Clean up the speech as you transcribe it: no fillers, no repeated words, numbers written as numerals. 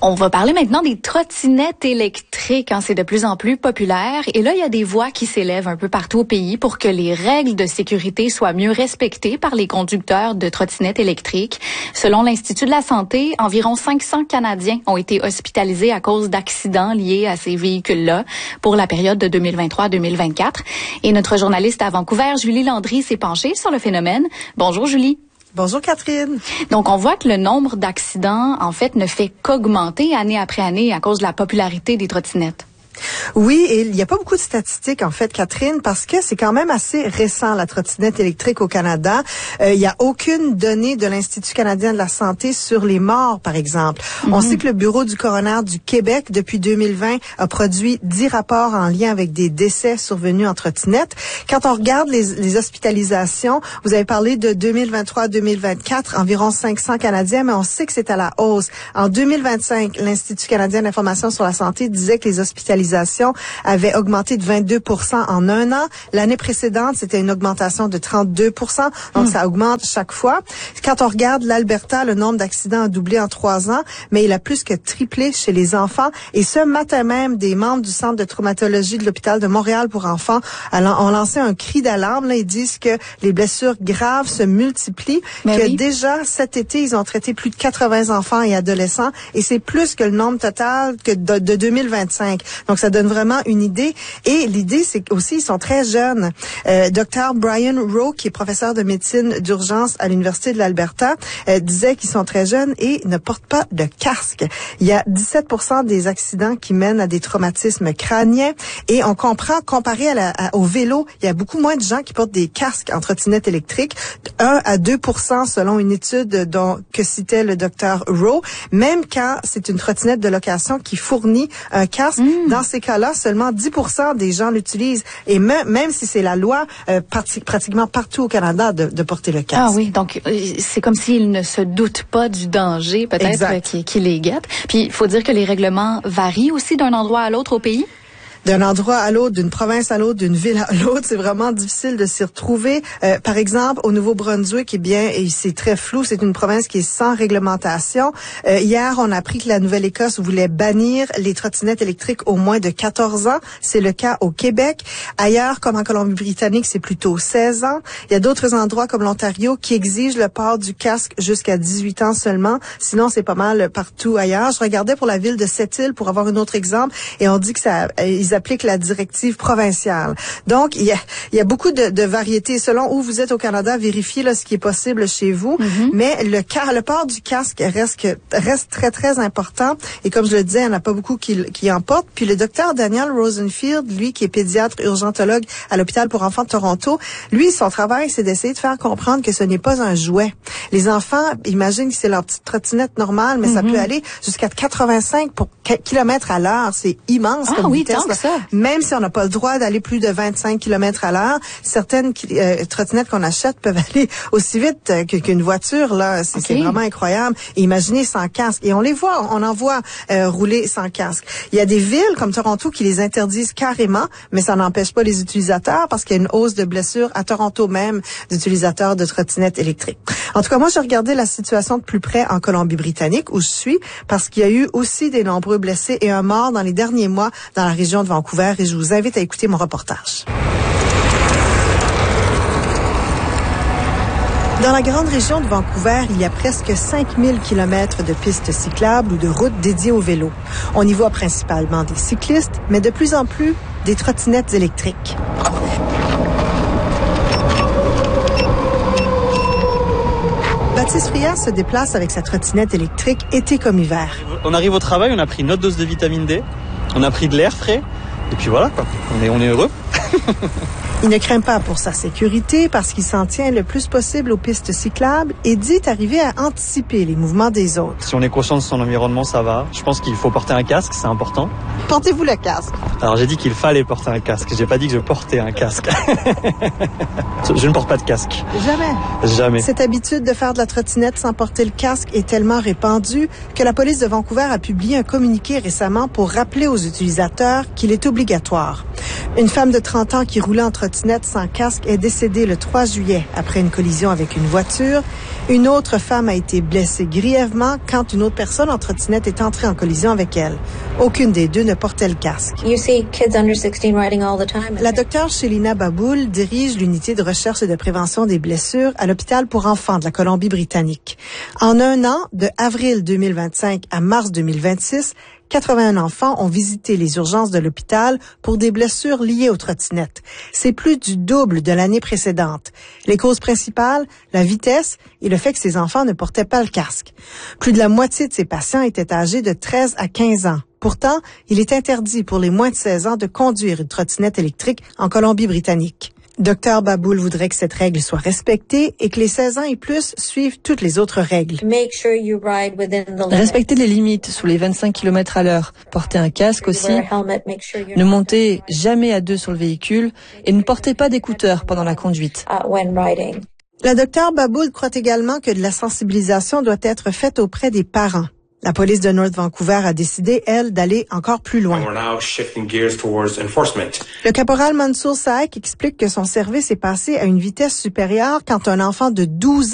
On va parler maintenant des trottinettes électriques. C'est de plus en plus populaire. Et là, il y a des voix qui s'élèvent un peu partout au pays pour que les règles de sécurité soient mieux respectées par les conducteurs de trottinettes électriques. Selon l'Institut de la santé, environ 500 Canadiens ont été hospitalisés à cause d'accidents liés à ces véhicules-là pour la période de 2023 à 2024. Et notre journaliste à Vancouver, Julie Landry, s'est penchée sur le phénomène. Bonjour, Julie. Bonjour Catherine. Donc, on voit que le nombre d'accidents, en fait, ne fait qu'augmenter année après année à cause de la popularité des trottinettes. Oui, et il n'y a pas beaucoup de statistiques, en fait, Catherine, parce que c'est quand même assez récent, la trottinette électrique au Canada. Il n'y a aucune donnée de l'Institut canadien de la santé sur les morts, par exemple. On sait que le Bureau du coroner du Québec, depuis 2020, a produit 10 rapports en lien avec des décès survenus en trottinette. Quand on regarde les hospitalisations, vous avez parlé de 2023 à 2024, environ 500 Canadiens, mais on sait que c'est à la hausse. En 2025, l'Institut canadien de l'information sur la santé disait que les hospitalisations avait augmenté de 22% en un an. L'année précédente, c'était une augmentation de 32%. Donc, ça augmente chaque fois. Quand on regarde l'Alberta, le nombre d'accidents a doublé en 3 ans, mais il a plus que triplé chez les enfants. Et ce matin même, des membres du Centre de traumatologie de l'hôpital de Montréal pour enfants ont lancé un cri d'alarme. Là, ils disent que les blessures graves se multiplient, déjà cet été, ils ont traité plus de 80 enfants et adolescents, et c'est plus que le nombre total que de 2025. Donc, ça donne vraiment une idée. Et l'idée, c'est aussi, ils sont très jeunes. Dr. Brian Rowe, qui est professeur de médecine d'urgence à l'Université de l'Alberta, disait qu'ils sont très jeunes et ne portent pas de casque. Il y a 17% des accidents qui mènent à des traumatismes crâniens. Et on comprend, comparé au vélo, il y a beaucoup moins de gens qui portent des casques en trottinette électrique. 1 à 2% selon une étude que citait le Dr. Rowe. Même quand c'est une trottinette de location qui fournit un casque, dans ces cas-là, seulement 10% des gens l'utilisent. Et même si c'est la loi pratiquement partout au Canada de porter le casque. Ah oui, donc c'est comme s'ils ne se doutent pas du danger peut-être qui les guette. Puis il faut dire que les règlements varient aussi d'un endroit à l'autre au pays. D'un endroit à l'autre, d'une province à l'autre, d'une ville à l'autre, c'est vraiment difficile de s'y retrouver. Par exemple, au Nouveau-Brunswick, et c'est très flou, c'est une province qui est sans réglementation. Hier, on a appris que la Nouvelle-Écosse voulait bannir les trottinettes électriques au moins de 14 ans. C'est le cas au Québec. Ailleurs, comme en Colombie-Britannique, c'est plutôt 16 ans. Il y a d'autres endroits comme l'Ontario qui exigent le port du casque jusqu'à 18 ans seulement. Sinon, c'est pas mal partout ailleurs. Je regardais pour la ville de Sept-Îles pour avoir un autre exemple, et on dit que ils appliquent la directive provinciale. Donc, il y a beaucoup de variétés. Selon où vous êtes au Canada, vérifiez là ce qui est possible chez vous. Mais le port du casque reste très, très important. Et comme je le disais, il n'y en a pas beaucoup qui en portent. Puis le docteur Daniel Rosenfield, lui, qui est pédiatre urgentologue à l'hôpital pour enfants de Toronto, lui, son travail, c'est d'essayer de faire comprendre que ce n'est pas un jouet. Les enfants imaginent que c'est leur petite trottinette normale, mais ça peut aller jusqu'à 85 km à l'heure. C'est immense comme vitesse. Même si on n'a pas le droit d'aller plus de 25 km à l'heure, certaines trottinettes qu'on achète peuvent aller aussi vite qu'une voiture. Là, c'est vraiment incroyable. Et imaginez sans casque. Et on en voit rouler sans casque. Il y a des villes comme Toronto qui les interdisent carrément, mais ça n'empêche pas les utilisateurs parce qu'il y a une hausse de blessures à Toronto même d'utilisateurs de trottinettes électriques. En tout cas, moi, j'ai regardé la situation de plus près en Colombie-Britannique où je suis parce qu'il y a eu aussi des nombreux blessés et un mort dans les derniers mois dans la région de Vancouver, et je vous invite à écouter mon reportage. Dans la grande région de Vancouver, il y a presque 5000 kilomètres de pistes cyclables ou de routes dédiées au vélo. On y voit principalement des cyclistes, mais de plus en plus des trottinettes électriques. Baptiste Frias se déplace avec sa trottinette électrique été comme hiver. On arrive au travail, on a pris notre dose de vitamine D, on a pris de l'air frais, et puis voilà, quoi. On est heureux. Il ne craint pas pour sa sécurité parce qu'il s'en tient le plus possible aux pistes cyclables et dit arriver à anticiper les mouvements des autres. Si on est conscient de son environnement, ça va. Je pense qu'il faut porter un casque, c'est important. Portez-vous le casque? Alors j'ai dit qu'il fallait porter un casque, j'ai pas dit que je portais un casque. Je ne porte pas de casque. Jamais. Cette habitude de faire de la trottinette sans porter le casque est tellement répandue que la police de Vancouver a publié un communiqué récemment pour rappeler aux utilisateurs qu'il est obligatoire. Une femme de 30 ans qui roulait en trottinette sans casque est décédée le 3 juillet après une collision avec une voiture. Une autre femme a été blessée grièvement quand une autre personne en trottinette est entrée en collision avec elle. Aucune des deux ne portait le casque. La docteure Shelina Baboul dirige l'unité de recherche et de prévention des blessures à l'hôpital pour enfants de la Colombie-Britannique. En un an, de avril 2025 à mars 2026, 81 enfants ont visité les urgences de l'hôpital pour des blessures liées aux trottinettes. C'est plus du double de l'année précédente. Les causes principales, la vitesse et le fait que ces enfants ne portaient pas le casque. Plus de la moitié de ces patients étaient âgés de 13 à 15 ans. Pourtant, il est interdit pour les moins de 16 ans de conduire une trottinette électrique en Colombie-Britannique. Dr Baboul voudrait que cette règle soit respectée et que les 16 ans et plus suivent toutes les autres règles. Respectez les limites sous les 25 km à l'heure. Portez un casque aussi. Ne montez jamais à deux sur le véhicule et ne portez pas d'écouteurs pendant la conduite. La docteure Baboul croit également que de la sensibilisation doit être faite auprès des parents. La police de North Vancouver a décidé, elle, d'aller encore plus loin. Le caporal Mansour Saek explique que son service est passé à une vitesse supérieure quand un enfant de 12 ans